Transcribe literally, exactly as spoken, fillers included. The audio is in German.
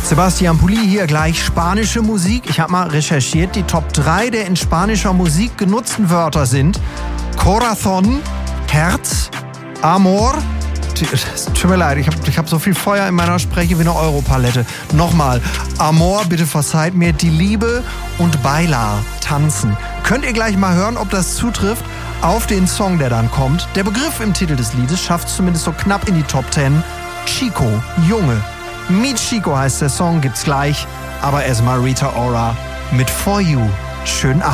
Sebastian Pulli hier, gleich spanische Musik. Ich habe mal recherchiert, die Top drei der in spanischer Musik genutzten Wörter sind Corazón, Herz, Amor. Tut mir leid, ich habe ich hab so viel Feuer in meiner Spreche wie eine Europalette. Nochmal, Amor, bitte verzeiht mir, die Liebe und Bailar, tanzen. Könnt ihr gleich mal hören, ob das zutrifft auf den Song, der dann kommt. Der Begriff im Titel des Liedes schafft es zumindest so knapp in die Top zehn. Chico, Junge. Mi Chico heißt der Song, gibt's gleich. Aber erstmal Rita Ora mit For You. Schönen Abend.